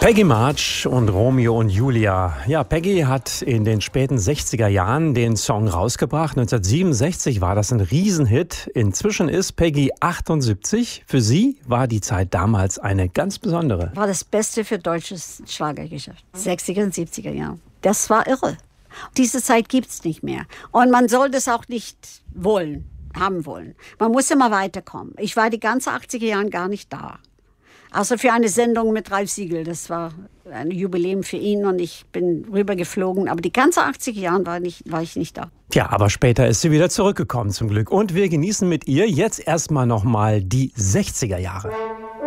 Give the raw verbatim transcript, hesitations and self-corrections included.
Peggy March und Romeo und Julia. Ja, Peggy hat in den späten sechziger Jahren den Song rausgebracht. neunzehnhundertsiebenundsechzig war das ein Riesenhit. Inzwischen ist Peggy achtundsiebzig. Für sie war die Zeit damals eine ganz besondere. War das Beste für deutsches Schlagergeschäft. sechziger und siebziger Jahre. Das war irre. Diese Zeit gibt's nicht mehr. Und man soll das auch nicht wollen, haben wollen. Man muss immer weiterkommen. Ich war die ganze achtziger Jahre gar nicht da. Also für eine Sendung mit Ralf Siegel. Das war ein Jubiläum für ihn und ich bin rübergeflogen. Aber die ganze achtziger Jahre war, nicht, war ich nicht da. Tja, aber später ist sie wieder zurückgekommen zum Glück. Und wir genießen mit ihr jetzt erstmal nochmal die sechziger Jahre.